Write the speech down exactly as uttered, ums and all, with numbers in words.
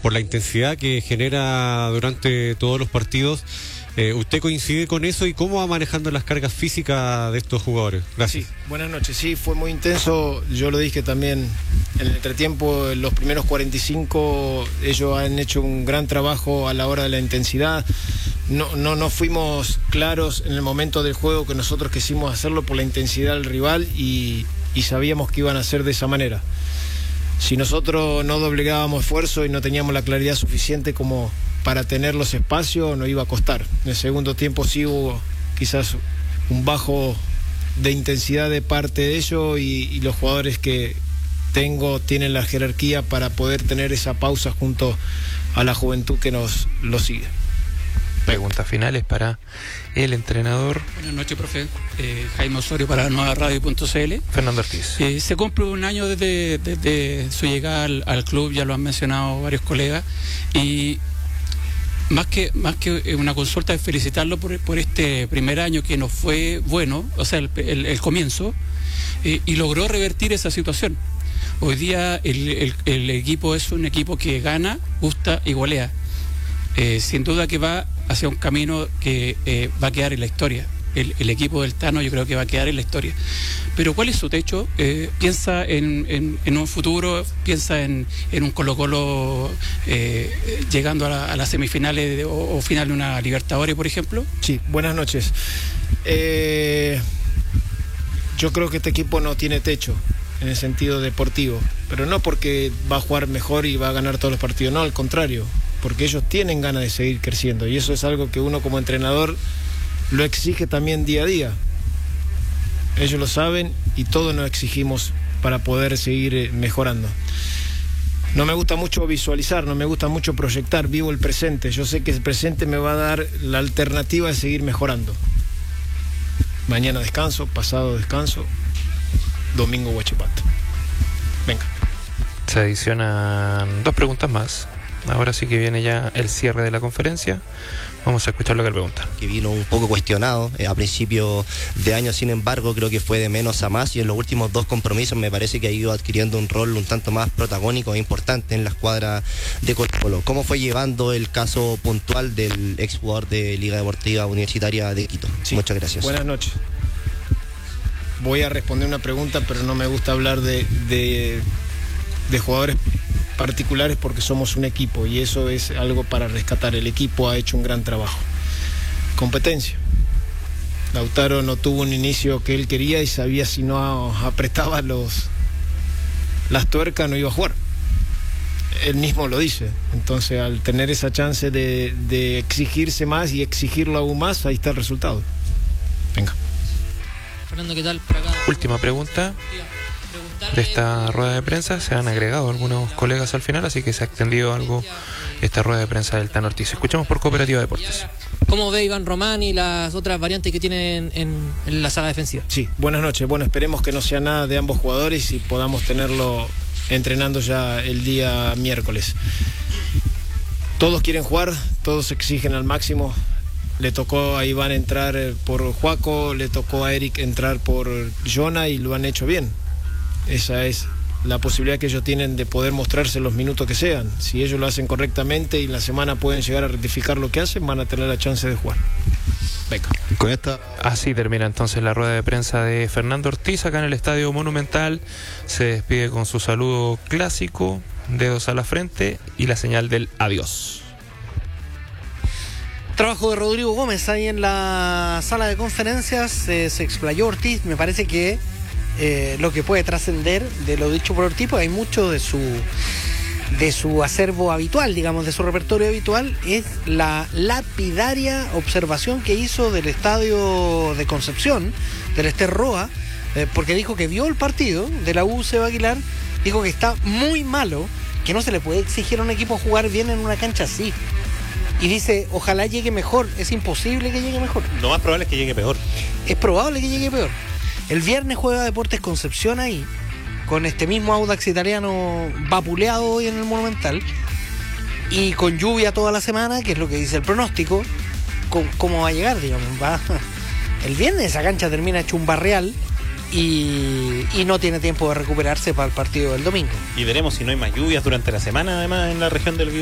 por la intensidad que genera durante todos los partidos. Eh, ¿Usted coincide con eso y cómo va manejando las cargas físicas de estos jugadores? Gracias. Sí, buenas noches. Sí, fue muy intenso. Yo lo dije también en el entretiempo, en los primeros cuarenta y cinco, ellos han hecho un gran trabajo a la hora de la intensidad. No, no, no fuimos claros en el momento del juego que nosotros quisimos hacerlo por la intensidad del rival y, y sabíamos que iban a ser de esa manera. Si nosotros no doblegábamos esfuerzo y no teníamos la claridad suficiente como para tener los espacios, nos iba a costar. En el segundo tiempo sí hubo quizás un bajo de intensidad de parte de ellos y, y los jugadores que tengo tienen la jerarquía para poder tener esa pausa junto a la juventud que nos lo sigue. Preguntas finales para el entrenador. Buenas noches, profe. Eh, Jaime Osorio para nueva radio punto c l. Fernando Ortiz. Eh, se cumple un año desde, desde su llegada al, al club, ya lo han mencionado varios colegas, y más que, más que una consulta es felicitarlo por, por este primer año que nos fue bueno, o sea, el, el, el comienzo, eh, y logró revertir esa situación. Hoy día el, el, el equipo es un equipo que gana, gusta y golea. Eh, sin duda que va hacia un camino que eh, va a quedar en la historia. El, el equipo del Tano yo creo que va a quedar en la historia. Pero ¿cuál es su techo? Eh, ¿Piensa en, en, en un futuro? ¿Piensa en, en un Colo-Colo eh, llegando a, la, a las semifinales de, o, o final de una Libertadores, por ejemplo? Sí, buenas noches. Eh, yo creo que este equipo no tiene techo en el sentido deportivo, pero no porque va a jugar mejor y va a ganar todos los partidos, no, al contrario, porque ellos tienen ganas de seguir creciendo y eso es algo que uno como entrenador lo exige también día a día. Ellos lo saben y todos nos exigimos para poder seguir mejorando. No me gusta mucho visualizar, no me gusta mucho proyectar, vivo el presente. Yo sé que el presente me va a dar la alternativa de seguir mejorando. Mañana descanso, pasado descanso, domingo Huachipato. Venga. Se adicionan dos preguntas más. Ahora sí que viene ya el cierre de la conferencia. Vamos a escuchar lo que él pregunta. Que vino un poco cuestionado eh, a principio de año, sin embargo, creo que fue de menos a más y en los últimos dos compromisos me parece que ha ido adquiriendo un rol un tanto más protagónico e importante en la escuadra de Colo-Colo. ¿Cómo fue llevando el caso puntual del exjugador de Liga Deportiva Universitaria de Quito? Sí. Muchas gracias. Buenas noches. Voy a responder una pregunta, pero no me gusta hablar de, de, de jugadores particulares porque somos un equipo y eso es algo para rescatar. El equipo ha hecho un gran trabajo. Competencia. Lautaro no tuvo un inicio que él quería y sabía si no apretaba los las tuercas no iba a jugar. Él mismo lo dice. Entonces al tener esa chance de, de exigirse más y exigirlo aún más, ahí está el resultado. Venga. Fernando, ¿qué tal? Por acá. Última pregunta de esta rueda de prensa. Se han agregado algunos colegas al final, así que se ha extendido algo esta rueda de prensa del Tano Ortiz. Escuchamos por Cooperativa Deportes. ¿Cómo ve Iván Román y las otras variantes que tienen en, en la saga defensiva? Sí, buenas noches. Bueno, esperemos que no sea nada de ambos jugadores y podamos tenerlo entrenando ya el día miércoles. Todos quieren jugar, todos exigen al máximo. Le tocó a Iván entrar por Juaco, le tocó a Eric entrar por Jonah y lo han hecho bien. Esa es la posibilidad que ellos tienen de poder mostrarse los minutos que sean. Si ellos lo hacen correctamente y en la semana pueden llegar a rectificar lo que hacen, van a tener la chance de jugar. Venga. Con esta... Así termina entonces la rueda de prensa de Fernando Ortiz acá en el Estadio Monumental. Se despide con su saludo clásico, dedos a la frente y la señal del adiós. Trabajo de Rodrigo Gómez ahí en la sala de conferencias. Eh, se explayó Ortiz. Me parece que eh, lo que puede trascender de lo dicho por Ortiz, pues hay mucho de su de su acervo habitual, digamos, de su repertorio habitual, es la lapidaria observación que hizo del estadio de Concepción, del Ester Roa, eh, porque dijo que vio el partido de la U Seba Aguilar, dijo que está muy malo, que no se le puede exigir a un equipo jugar bien en una cancha así. Y dice, ojalá llegue mejor. Es imposible que llegue mejor. Lo más probable es que llegue peor. Es probable que llegue peor. El viernes juega Deportes Concepción ahí, con este mismo Audax Italiano vapuleado hoy en el Monumental, y con lluvia toda la semana, que es lo que dice el pronóstico. ¿Cómo va a llegar, digamos? Va... El viernes esa cancha termina hecho un barrial y, y no tiene tiempo de recuperarse para el partido del domingo. Y veremos si no hay más lluvias durante la semana, además, en la región del